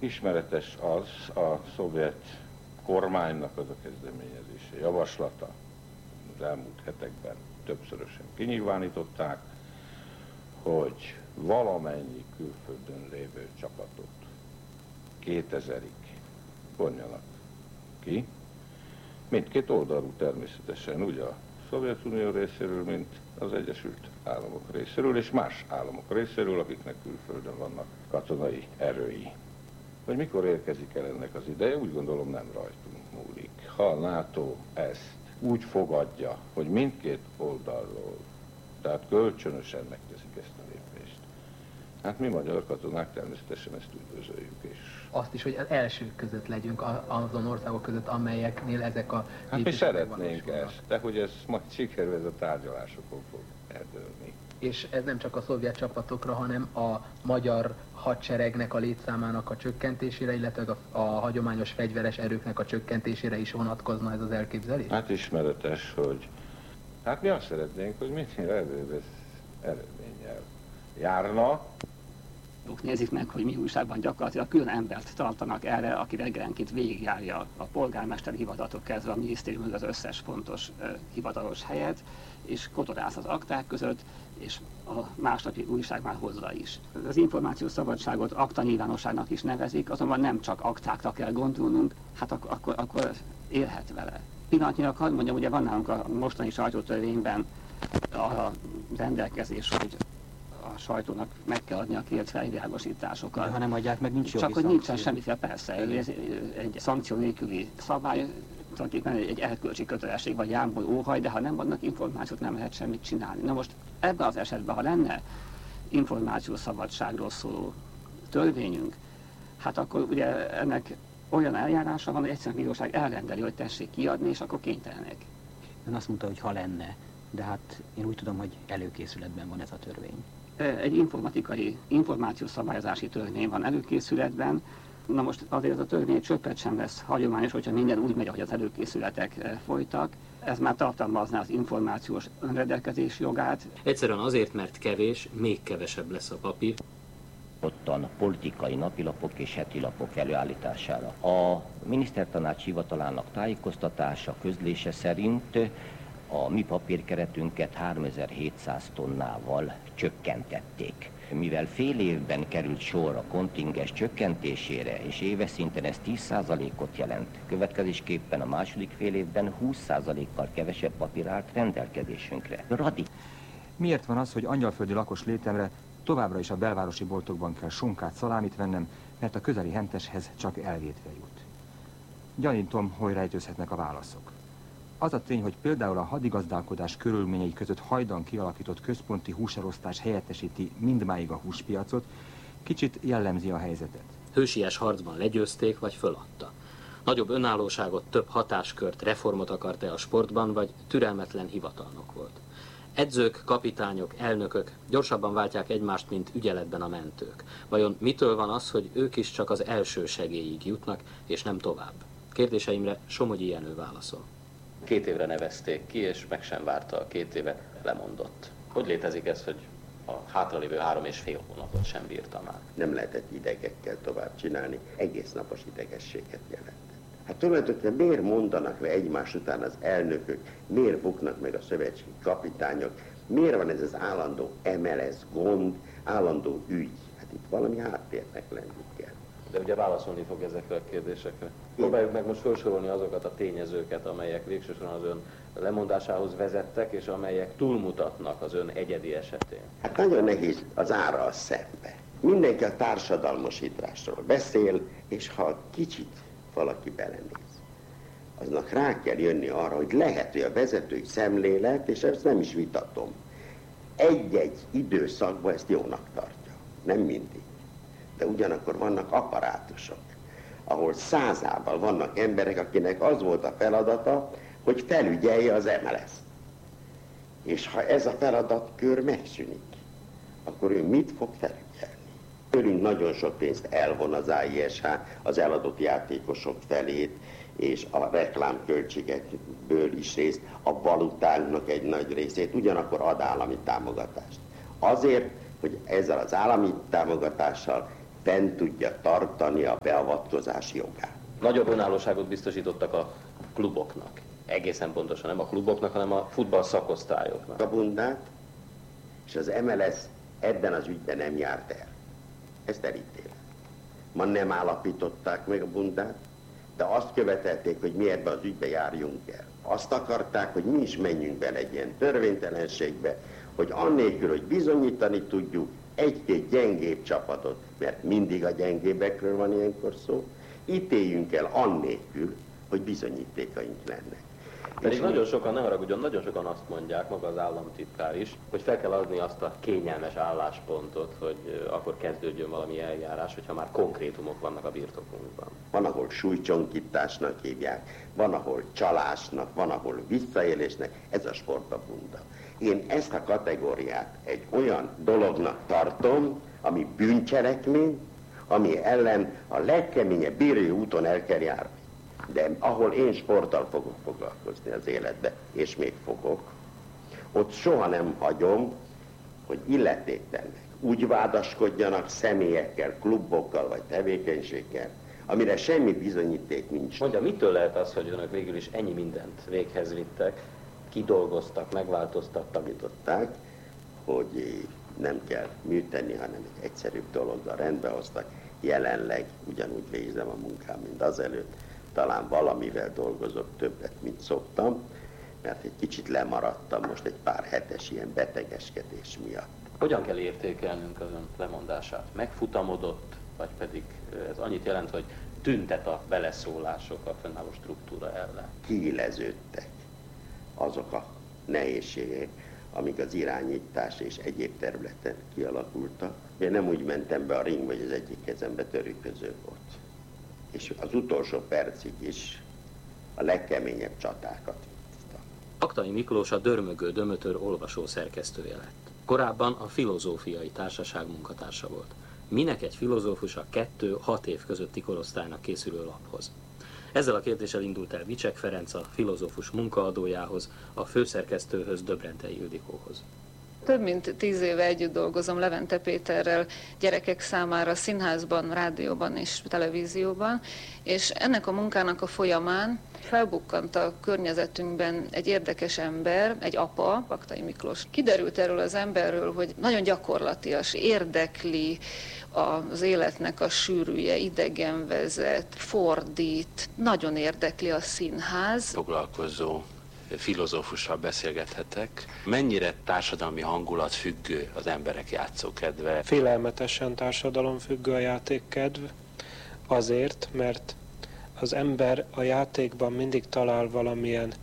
Ismeretes az a szovjet kormánynak az a kezdeményezése, javaslata, az elmúlt hetekben többszörösen kinyilvánították, hogy valamennyi külföldön lévő csapatot 2000-ig vonjanak ki. Mindkét oldalú természetesen, úgy a Szovjetunió részéről, mint az Egyesült Államok részéről, és más államok részéről, akiknek külföldön vannak katonai erői. Hogy mikor érkezik el ennek az ideje, úgy gondolom nem rajtunk múlik. Ha a NATO ezt úgy fogadja, hogy mindkét oldalról, tehát kölcsönösen megteszik ezt a lépést, hát mi magyar katonák természetesen ezt üdvözöljük is. Azt is, hogy az elsők között legyünk azon országok között, amelyeknél ezek a... Hát mi szeretnénk ezt, de hogy ez majd sikerül, ez a tárgyalásokon fog eldőlni. És ez nem csak a szovjet csapatokra, hanem a magyar hadseregnek a létszámának a csökkentésére, illetve a hagyományos fegyveres erőknek a csökkentésére is vonatkozna ez az elképzelés? Hát ismeretes, hogy... Hát mi azt szeretnénk, hogy minél előbb ez eredménnyel járna. Nézik meg, hogy mi újságban gyakorlatilag külön embert tartanak erre, aki reggelenként végigjárja a polgármester hivatatot kezdve a minisztériumhoz az összes fontos hivatalos helyet, és kotorász az akták között, és a másnapi újság már hozza is. Az információs szabadságot aktanyilvánosságnak is nevezik, azonban nem csak aktákra kell gondolnunk, hát akkor élhet vele. Pillanatnyilag hadd mondjam, ugye van nálunk a mostani sajtótörvényben a rendelkezés, hogy a sajtónak meg kell adni a kért felvilágosításokat. Ha nem adják meg, nincs jogi csak hogy szankció. nincsen semmiféle, persze, ez egy szankció nélküli szabály, tulajdonképpen egy erkölcsi kötelesség vagy jámból óhaj, de ha nem vannak információt, nem lehet semmit csinálni. Na most ebben az esetben, ha lenne információs szabadságról szóló törvényünk, hát akkor ugye ennek olyan eljárása van, hogy egyszerűen a bíróság elrendeli, hogy tessék kiadni, és akkor kénytelenek. Ön azt mondta, hogy ha lenne, de hát én úgy tudom, hogy előkészületben van ez a törvény. Egy informatikai információszabályozási törvény van előkészületben. Na most azért a törvény csöppet sem lesz hagyományos, hogyha minden úgy megy, ahogy az előkészületek folytak. Ez már tartalmazná az információs önrendelkezés jogát. Egyszerűen azért, mert kevés, még kevesebb lesz a papír. Ottan politikai napilapok és hetilapok előállítására. A minisztertanács hivatalának tájékoztatása, közlése szerint a mi papírkeretünket 3700 tonnával csökkentették. Mivel fél évben került sor a kontingens csökkentésére, és éves szinten ez 10%-ot jelent, következésképpen a második fél évben 20%-kal kevesebb papír állt rendelkezésünkre. Miért van az, hogy angyalföldi lakos létemre továbbra is a belvárosi boltokban kell sonkát, szalámit vennem, mert a közeli henteshez csak elvétve jut? Gyanítom, hogy rejtőzhetnek a válaszok. Az a tény, hogy például a hadigazdálkodás körülményei között hajdan kialakított központi húselosztás helyettesíti mindmáig a húspiacot, kicsit jellemzi a helyzetet. Hősies harcban legyőzték, vagy föladta. Nagyobb önállóságot, több hatáskört, reformot akart-e a sportban, vagy türelmetlen hivatalnok volt. Edzők, kapitányok, elnökök gyorsabban váltják egymást, mint ügyeletben a mentők. Vajon mitől van az, hogy ők is csak az első segélyig jutnak, és nem tovább? Kérdéseimre Somogyi Jenő válaszol. 2 évre nevezték ki, és meg sem várta a 2 évet, lemondott. Hogy létezik ez, hogy a hátralévő 3,5 hónapot sem bírta már? Nem lehetett idegekkel tovább csinálni, egész napos idegességet jelentett. Hát tulajdonképpen miért mondanak le egymás után az elnökök, miért buknak meg a szövetségi kapitányok, miért van ez az állandó MLS gond, állandó ügy? Hát itt valami háttérnek lenni kell. De ugye válaszolni fog ezekre a kérdésekre. Próbáljuk meg most felsorolni azokat a tényezőket, amelyek végsősorban az ön lemondásához vezettek, és amelyek túlmutatnak az ön egyedi esetén. Hát nagyon nehéz az ára a szembe. Mindenki a társadalmasításról beszél, és ha kicsit valaki belenéz, aznak rá kell jönni arra, hogy lehet, hogy a vezetői szemlélet, és ezt nem is vitatom, egy-egy időszakban ezt jónak tartja. Nem mindig. De ugyanakkor vannak apparátusok, ahol százával vannak emberek, akinek az volt a feladata, hogy felügyelje az MLS-t. És ha ez a feladatkör megszűnik, akkor ő mit fog felügyelni? Tőlünk nagyon sok pénzt elvon az AISH, az eladott játékosok felét, és a reklámköltségekből is részt, a valutánknak egy nagy részét, ugyanakkor ad állami támogatást. Azért, hogy ezzel az állami támogatással fenn tudja tartani a beavatkozás jogát. Nagyobb önállóságot biztosítottak a kluboknak. Egészen pontosan nem a kluboknak, hanem a futball szakosztályoknak. A bundát, és az MLS ebben az ügyben nem járt el. Ezt elítélem. Ma nem állapították meg a bundát, de azt követelték, hogy mi ebbe az ügybe járjunk el. Azt akarták, hogy mi is menjünk bele egy ilyen törvénytelenségbe, hogy annélkül, hogy bizonyítani tudjuk egy-két gyengébb csapatot, mert mindig a gyengébbekről van ilyenkor szó, ítéljünk el annélkül, hogy bizonyítékaink lennek. Pedig nagyon sokan, ne haragudjon, nagyon sokan azt mondják, maga az államtitkár is, hogy fel kell adni azt a kényelmes álláspontot, hogy akkor kezdődjön valami eljárás, hogyha már konkrétumok vannak a birtokunkban. Van, ahol súlycsonkításnak hívják, van, ahol csalásnak, van, ahol visszaélésnek, ez a sportabunda. Én ezt a kategóriát egy olyan dolognak tartom, ami bűncselekmény, ami ellen a legkeményebb bírói úton el kell járni. De ahol én sporttal fogok foglalkozni az életbe, és még fogok, ott soha nem hagyom, hogy illetéktelenek úgy vádaskodjanak személyekkel, klubokkal vagy tevékenységgel, amire semmi bizonyíték nincs. Mondja, mitől lehet az, hogy önök végül is ennyi mindent véghez vittek, kidolgoztak, megváltoztattak? Tanították, hogy nem kell műteni, hanem egy egyszerűbb dologgal rendbe hoztak. Jelenleg ugyanúgy végzem a munkám, mint azelőtt. Talán valamivel dolgozok többet, mint szoktam, mert egy kicsit lemaradtam most egy pár hetes ilyen betegeskedés miatt. Hogyan kell értékelnünk az ön lemondását? Megfutamodott, vagy pedig ez annyit jelent, hogy tüntet a beleszólások a fennálló struktúra ellen? Kiéleződtek azok a nehézségek, amik az irányítás és egyéb területen kialakultak. Én nem úgy mentem be a ringbe, hogy az egyik kezembe törőköző volt. És az utolsó percig is a legkeményebb csatákat vívtam. Aktai Miklós a Dörmögő Dömötör olvasó szerkesztője lett. Korábban a Filozófiai Társaság munkatársa volt. Minek egy filozófus a 2-6 év közötti korosztálynak készülő laphoz? Ezzel a kérdéssel indult el Vicsek Ferenc a filozófus munkaadójához, a főszerkesztőhöz, Döbrentei Ildikóhoz. Több mint 10 éve együtt dolgozom Levente Péterrel gyerekek számára színházban, rádióban és televízióban, és ennek a munkának a folyamán felbukkant a környezetünkben egy érdekes ember, egy apa, Aktai Miklós. Kiderült erről az emberről, hogy nagyon gyakorlatias, érdekli az életnek a sűrűje, idegenvezet, fordít, nagyon érdekli a színház. Foglalkozó filozófussal beszélgethetek. Mennyire társadalmi hangulat függő az emberek játszókedve? Félelmetesen társadalomfüggő a játékkedv, azért, mert az ember a játékban mindig talál valamilyen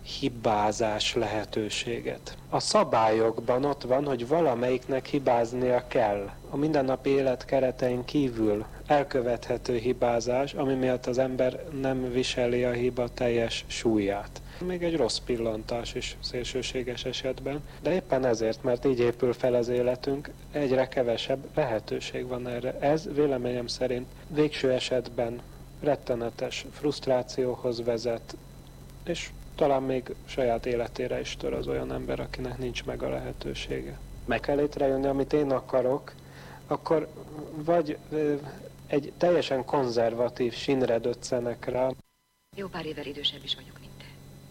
hibázás lehetőséget. A szabályokban ott van, hogy valamelyiknek hibáznia kell. A mindennapi élet keretein kívül elkövethető hibázás, ami miatt az ember nem viseli a hiba teljes súlyát. Még egy rossz pillantás is szélsőséges esetben, de éppen ezért, mert így épül fel az életünk, egyre kevesebb lehetőség van erre. Ez véleményem szerint végső esetben rettenetes frusztrációhoz vezet, és talán még saját életére is tör az olyan ember, akinek nincs meg a lehetősége. Meg kell létrejönni, amit én akarok, akkor vagy egy teljesen konzervatív sínre döccenek rá. Jó pár évvel idősebb is vagyok, mint te.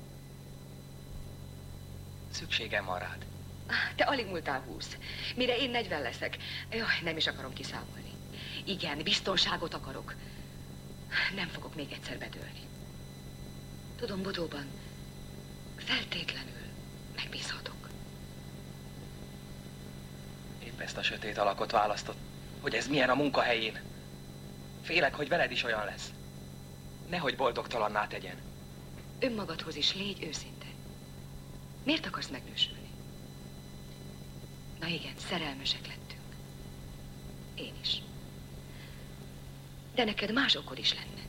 Szükségem van rád. Te alig múltál 20. Mire én 40 leszek. Jaj, nem is akarom kiszámolni. Igen, biztonságot akarok. Nem fogok még egyszer bedőlni. Tudom, Bodóban feltétlenül megbízhatok. Épp ezt a sötét alakot választott, hogy ez milyen a munkahelyén. Félek, hogy veled is olyan lesz. Nehogy boldogtalanná tegyen. Önmagadhoz is légy őszinte. Miért akarsz megnősülni? Na igen, szerelmesek lettünk. Én is. De neked más okod is lenne.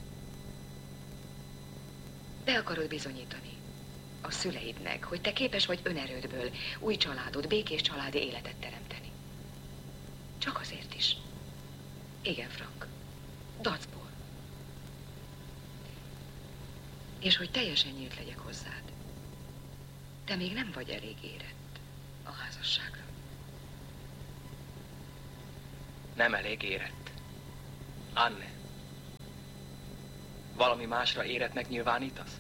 Be akarod bizonyítani a szüleidnek, hogy te képes vagy önerődből új családot, békés családi életet teremteni. Csak azért is. Igen, Frank. Dacból. És hogy teljesen nyílt legyek hozzád. Te még nem vagy elég érett a házasságra. Nem elég érett. Anne, valami másra éretnek nyilvánítasz?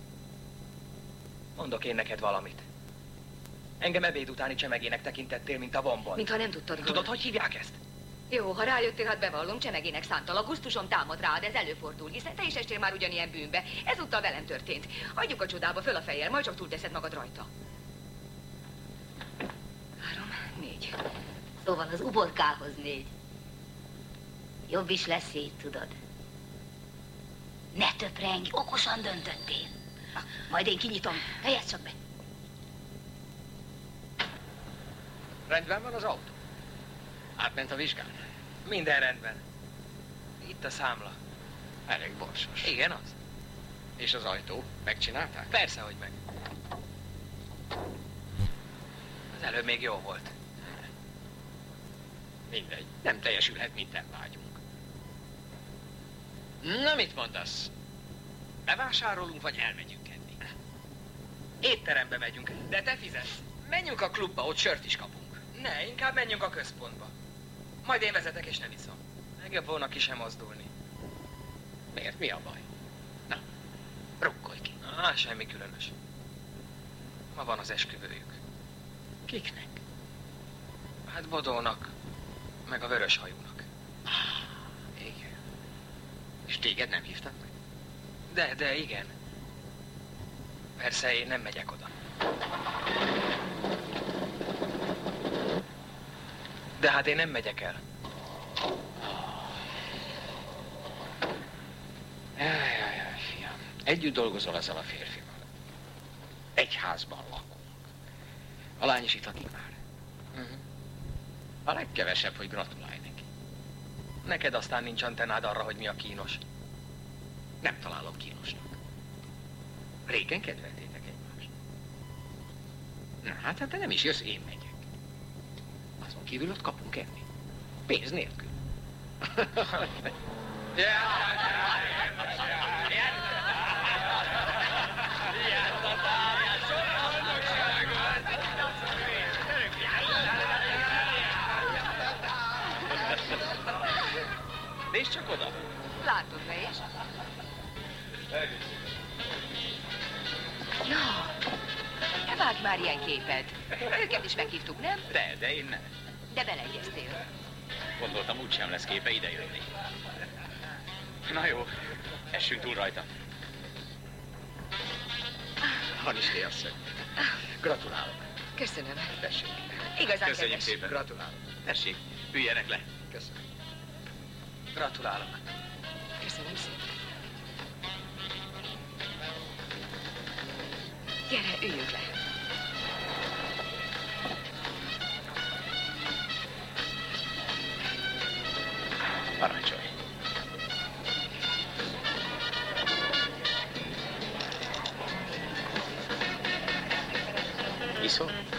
Mondok én neked valamit. Engem ebéd utáni csemegének tekintettél, mint a bombon. Mintha nem tudtad volna. Tudod, hogy hívják ezt? Jó, ha rájöttél, hát bevallom, csemegének szántalak, gusztusom támad rád, ez előfordul, hiszen te is estél már ugyanilyen bűnbe. Ezúttal velem történt. Hagyjuk a csodába, föl a fejjel, majd csak túlteszed magad rajta. 3, 4. Szóval az uborkához 4. Jobb is lesz így, tudod. Ne töprengj, okosan döntöttél. Na, majd én kinyitom, helyezd csak be. Rendben van az autó? Átment a vizsgán? Minden rendben. Itt a számla. Elég borsos. Igen, az. És az ajtó? Megcsinálták? Persze, hogy meg. Az előbb még jó volt. Mindegy. Nem teljesülhet, minden vágyunk. Na, mit mondasz? Bevásárolunk, vagy elmegyünk enni? Étterembe megyünk, de te fizetsz. Menjünk a klubba, ott sört is kapunk. Ne, inkább menjünk a központba. Majd én vezetek és nem iszom. Legjobb volna ki sem mozdulni. Miért? Mi a baj? Na, rukkolj ki. Semmi különös. Ma van az esküvőjük. Kiknek? Hát Bodónak, meg a Vöröshajúnak. Igen. És téged nem hívtak meg? De igen. Persze én nem megyek oda. De hát én nem megyek el. Jaj, fiam. Együtt dolgozol ezzel a férfival. Egy házban lakunk. A lány is itt lakik már. A legkevesebb, hogy gratulálj neki. Neked aztán nincs antennád arra, hogy mi a kínos. Nem találom kínosnak. Régen kedveltétek egymást. Na, hát te nem is jössz, én megyek. Azon kívül ott kapunk enni. Pénz nélkül. Nézd csak oda! Látod te is? Ja, ne vágj már ilyen képet. Őket is meghívtuk, nem? De én nem. De beleegyeztél. Gondoltam, úgysem lesz képe ide jönni. Na jó, essünk túl rajta. Hanisté asszony. Gratulálok. Köszönöm. Tessék. Igazán Köszönjük kedves. szépen. Gratulálok. Tessék, üljenek le. Köszönöm. Gratulálok. Köszönöm szépen. Gyere, üljünk le. Parancsolj. Iszol?